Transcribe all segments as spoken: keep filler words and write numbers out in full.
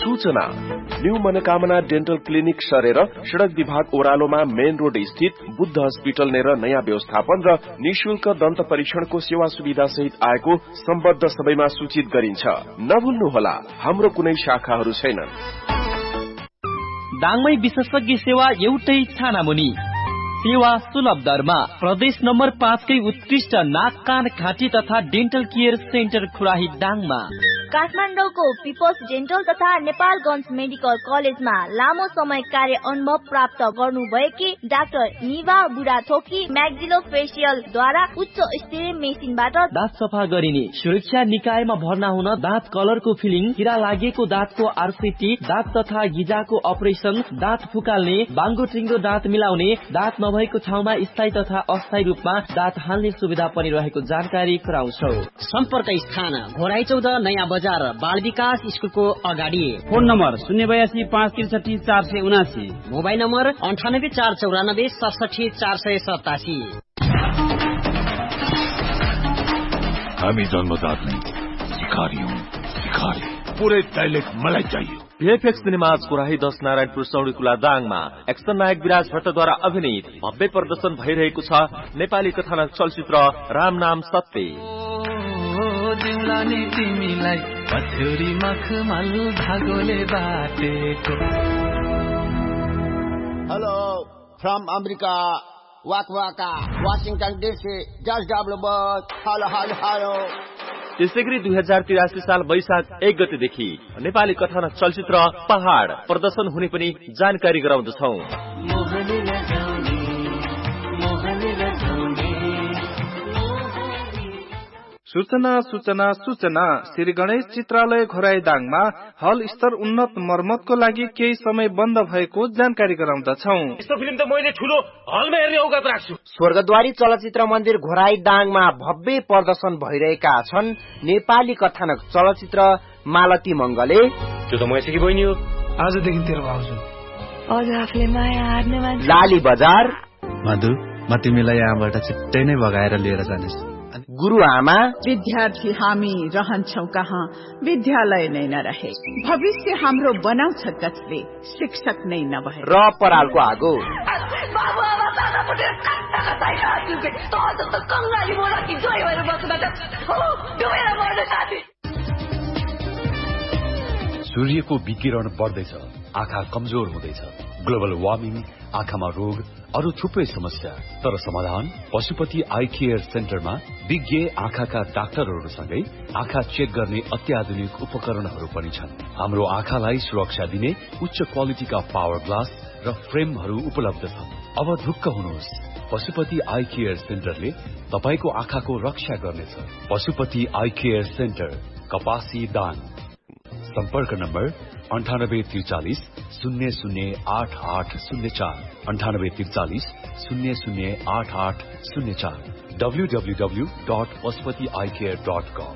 सूचना न्यू मनोकामना dental clinic सरेर सड़क विभाग ओह्रालोमा मेन रोड स्थित बुद्ध हस्पिटल नेर नयाँ व्यवस्थापन र निशुल्क दन्त परीक्षणको सेवा सुविधा सहित आएको सम्बद्ध सबैमा सूचित गरिन्छ। नभुल्नुहोला, हाम्रो कुनै शाखाहरू छैनन्। दाङमै विशेषज्ञ सेवा एउटै छानामुनि, सेवा सुलभ दरमा। प्रदेश नम्बर पाँचकै उत्कृष्ट नाक कान घाँटी तथा डेन्टल केयर सेन्टर खुराही दाङमा। काठमाडौँको पिपल्स डेन्टल तथा नेपालगञ्ज मेडिकल कलेजमा लामो समय कार्य अनुभव प्राप्त गर्नुभएकी डाक्टर निभा बुढाथोकी म्याक्सिलो फेसियलद्वारा उच्च स्तरीय मेसिनबाट दाँत सफा गरिने, सुरक्षा निकायमा भर्ना हुन दाँत कलरको फिलिङ, किरा लागेको दाँतको आरसिटी, दाँत तथा गिजाको अपरेसन, दाँत फुकाल्ने, बाङ्गो टिङ्गो दाँत मिलाउने, दाँत नभएको ठाउँमा स्थायी तथा अस्थायी रूपमा दाँत हाल्ने सुविधा पनि रहेको जानकारी गराउँछौ। सम्पर्क स्थान घोराई चौध नयाँ बजार बाल विकास स्कुलको अगाडि। फोन नम्बर शून्य बयासी पाँच त्रिसठी चार सय उनासी। मोबाइल नम्बर अन्ठानब्बे चार चौरानब्बे सडसठी चार सय सतासी। हामी जन्मजात नै सिकारी हौं, सिकारी। पुरै टाइलेट मलाई चाहियो। भिएफएक्स सिनेमाज कुराही दस नारायणपुर सौडीकुला दाङमा एक्सन नायक विराज भट्टद्वारा अभिनीत भव्य प्रदर्शन भइरहेको छ नेपाली कथानक चलचित्र राम नाम सत्य। हेलो फ्रम अमेरिका वाक वाका वाशिंगटन डीसी जस्ट डब्लु बस। Hello hello hello. त्यसै गरी दुई हजार तिरासी साल वैशाख एक गतेदेखि नेपाली कथानक चलचित्र पहाड़ प्रदर्शन हुने पनि जानकारी गराउँदछौ। सूचना सूचना सूचना श्री गणेश चित्रालय घोराई दाङमा हल स्तर उन्नत मर्मतको लागि केही समय बन्द भएको जानकारी गराउँदछौ। यस्तो फिल्म त मैले ठुलो हलमा हेर्ने औकात राख्छु। स्वर्गद्वारी चलचित्र मन्दिर घोराई दाङमा भव्य प्रदर्शन भइरहेका छन् नेपाली कथानक चलचित्र मालती मंगले। त्यो त मैसेकी बहिनी हो। आजदेखि तेरो भाउजू। हजुर आफूले माया हार्ने मान्छे। लाली बजार। मधु म तिमीलाई यहाँबाट छिट्टै नै भगाएर लिएर जानेछु। गुरुआमा। विद्यार्थी हामी रहन्छौ कहाँ विद्यालय नै नरहे, भविष्य हाम्रो बनाउँछ कसले शिक्षक नै नभए। र परालको आगो। सूर्यको विकिरण बढ्दैछ, आँखा कमजोर हुँदैछ। ग्लोबल वार्मिङ, आँखामा रोग, अरू थुप्रै समस्या। तर समाधान पशुपति आई केयर सेन्टरमा विज्ञ आँखाका डाक्टरहरूसँगै आँखा चेक गर्ने अत्याधुनिक उपकरणहरू पनि छन्। हाम्रो आँखालाई सुरक्षा दिने उच्च क्वालिटीका पावर ग्लास र फ्रेमहरू उपलब्ध छन्। अब ढुक्क हुनुहोस्, पशुपति आई केयर सेन्टरले तपाईको आँखाको रक्षा गर्नेछ। पशुपति आई केयर सेन्टर, कपासी दाङ। सम्पर्क नम्बर अन्ठानब्बे त्रिचालिस शून्य शून्य आठ आठ शून्य चार अन्ठानब्बे त्रिचालिस शून्य शून्य आठ आठ शून्य चार W W W dot Pashupati I care dot कम।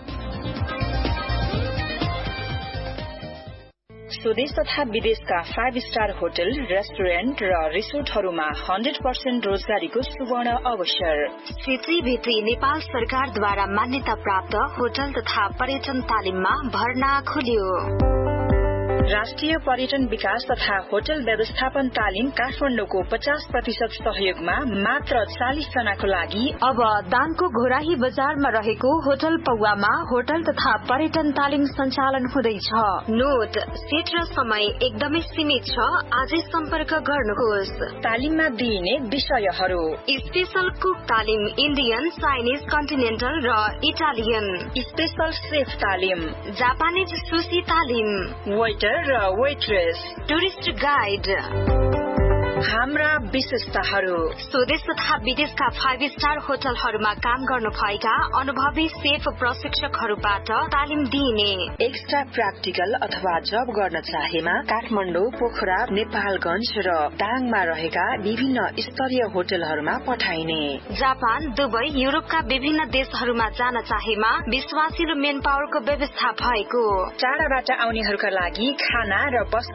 स्वदेश तथा विदेशका फाइभ स्टार होटल, रेस्टुरेन्ट र रिसोर्टहरूमा हन्ड्रेड पर्सेन्ट रोजगारीको सुवर्ण अवसर। क्षेत्रीय भित्री नेपाल सरकारद्वारा मान्यता प्राप्त होटल तथा पर्यटन तालिममा भर्ना खुल्यो। राष्ट्रिय पर्यटन विकास तथा होटल व्यवस्थापन तालिम काठमाडौँको पचास प्रतिशत सहयोगमा मात्र चालिस जनाको लागि अब दाङको घोराही बजारमा रहेको होटल पौवामा होटल तथा पर्यटन तालिम सञ्चालन हुँदैछ। नोट, सीट र समय एकदमै सीमित छ, आजै सम्पर्क गर्नुहोस्। तालिममा दिइने विषयहरू: स्पेशल कुक तालिम, इन्डियन, चाइनिज, कन्टिनेन्टल र इटालियन। स्पेशल सेफ तालिम, जापानिज सुशी तालिम, वेटर र वेट्रेस, टुरिस्ट गाइड। हाम्रा विशेषताहरू: स्वदेश तथा विदेशका फाइभ स्टार होटलहरूमा काम गर्नु भएका अनुभवी सेफ प्रशिक्षकहरूबाट तालिम दिइने। एक्स्ट्रा प्र्याक्टिकल अथवा जब गर्न चाहेमा काठमाडौँ, पोखरा, नेपालगञ्ज र दाङमा रहेका विभिन्न स्तरीय होटलहरूमा पठाइने। जापान, दुबई, युरोपका विभिन्न देशहरूमा जान चाहेमा विश्वासिलो मेन पावरको व्यवस्था भएको। टाढाबाट आउनेहरूका लागि खाना र बस